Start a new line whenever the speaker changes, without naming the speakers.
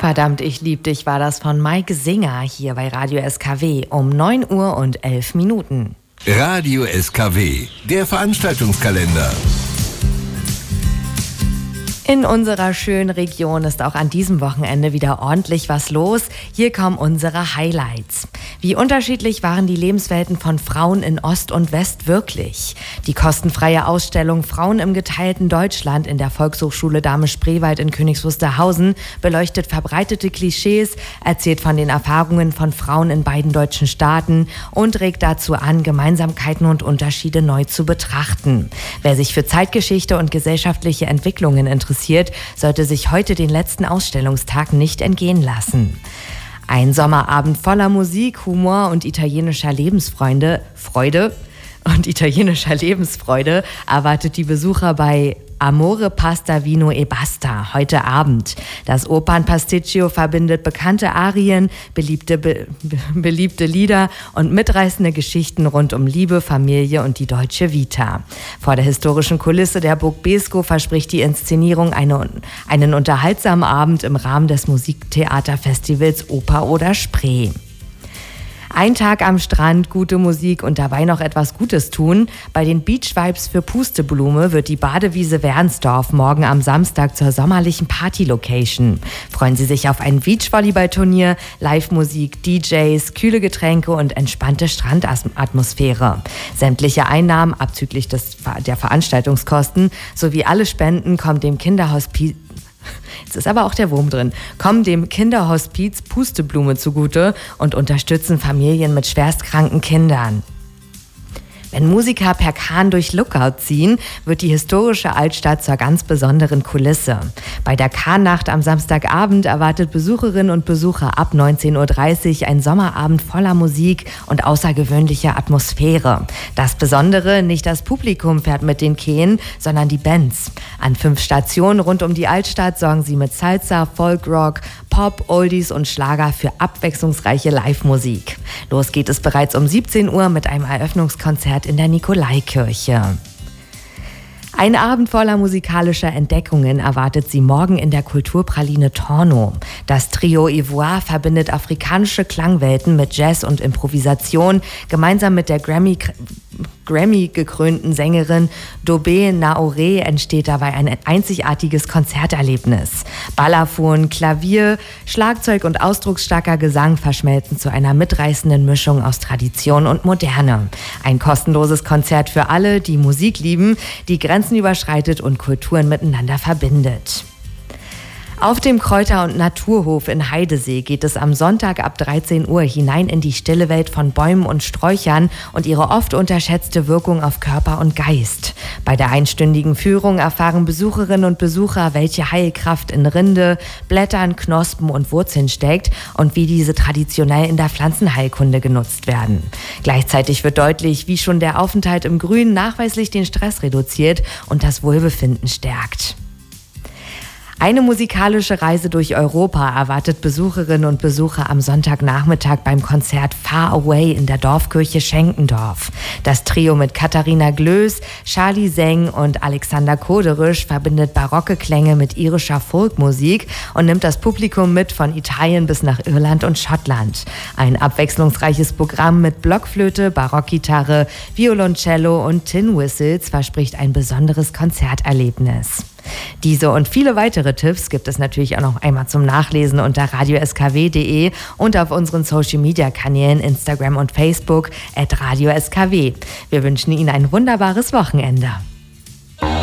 Verdammt, ich lieb dich war das von Mike Singer hier bei Radio SKW um 9 Uhr und 11 Minuten.
Radio SKW, der Veranstaltungskalender.
In unserer schönen Region ist auch an diesem Wochenende wieder ordentlich was los. Hier kommen unsere Highlights. Wie unterschiedlich waren die Lebenswelten von Frauen in Ost und West wirklich? Die kostenfreie Ausstellung Frauen im geteilten Deutschland in der Volkshochschule Dahme-Spreewald in Königs Wusterhausen beleuchtet verbreitete Klischees, erzählt von den Erfahrungen von Frauen in beiden deutschen Staaten und regt dazu an, Gemeinsamkeiten und Unterschiede neu zu betrachten. Wer sich für Zeitgeschichte und gesellschaftliche Entwicklungen interessiert, sollte sich heute den letzten Ausstellungstag nicht entgehen lassen. Ein Sommerabend voller Musik, Humor und italienischer Lebensfreude erwartet die Besucher bei Amore, Pasta, Vino e Basta heute Abend. Das Opernpasticcio verbindet bekannte Arien, beliebte Lieder und mitreißende Geschichten rund um Liebe, Familie und die deutsche Vita. Vor der historischen Kulisse der Burg Beeskow verspricht die Inszenierung einen unterhaltsamen Abend im Rahmen des Musiktheaterfestivals Oper oder Spree. Ein Tag am Strand, gute Musik und dabei noch etwas Gutes tun. Bei den Beach Vibes für Pusteblume wird die Badewiese Wernsdorf morgen am Samstag zur sommerlichen Party-Location. Freuen Sie sich auf ein Beachvolleyball-Turnier, Live-Musik, DJs, kühle Getränke und entspannte Strandatmosphäre. Sämtliche Einnahmen abzüglich der Veranstaltungskosten sowie alle Spenden kommen dem Kinderhospiz Pusteblume zugute und unterstützen Familien mit schwerstkranken Kindern. Wenn Musiker per Kahn durch Lookout ziehen, wird die historische Altstadt zur ganz besonderen Kulisse. Bei der Kahnnacht am Samstagabend erwartet Besucherinnen und Besucher ab 19.30 Uhr ein Sommerabend voller Musik und außergewöhnlicher Atmosphäre. Das Besondere, nicht das Publikum fährt mit den Kähnen, sondern die Bands. An 5 Stationen rund um die Altstadt sorgen sie mit Salsa, Folkrock, Pop, Oldies und Schlager für abwechslungsreiche Live-Musik. Los geht es bereits um 17 Uhr mit einem Eröffnungskonzert in der Nikolaikirche. Ein Abend voller musikalischer Entdeckungen erwartet Sie morgen in der Kulturpraline Tornow. Das Trio Ivoire verbindet afrikanische Klangwelten mit Jazz und Improvisation. Gemeinsam mit der Grammy-gekrönten Sängerin Dobé Naoré entsteht dabei ein einzigartiges Konzerterlebnis. Balafon, Klavier, Schlagzeug und ausdrucksstarker Gesang verschmelzen zu einer mitreißenden Mischung aus Tradition und Moderne. Ein kostenloses Konzert für alle, die Musik lieben, die Grenzen überschreitet und Kulturen miteinander verbindet. Auf dem Kräuter- und Naturhof in Heidesee geht es am Sonntag ab 13 Uhr hinein in die stille Welt von Bäumen und Sträuchern und ihre oft unterschätzte Wirkung auf Körper und Geist. Bei der einstündigen Führung erfahren Besucherinnen und Besucher, welche Heilkraft in Rinde, Blättern, Knospen und Wurzeln steckt und wie diese traditionell in der Pflanzenheilkunde genutzt werden. Gleichzeitig wird deutlich, wie schon der Aufenthalt im Grün nachweislich den Stress reduziert und das Wohlbefinden stärkt. Eine musikalische Reise durch Europa erwartet Besucherinnen und Besucher am Sonntagnachmittag beim Konzert Far Away in der Dorfkirche Schenkendorf. Das Trio mit Katharina Glöß, Charlie Seng und Alexander Koderisch verbindet barocke Klänge mit irischer Folkmusik und nimmt das Publikum mit von Italien bis nach Irland und Schottland. Ein abwechslungsreiches Programm mit Blockflöte, Barockgitarre, Violoncello und Tin Whistles verspricht ein besonderes Konzerterlebnis. Diese und viele weitere Tipps gibt es natürlich auch noch einmal zum Nachlesen unter radioskw.de und auf unseren Social-Media-Kanälen Instagram und Facebook @radioskw. Wir wünschen Ihnen ein wunderbares Wochenende.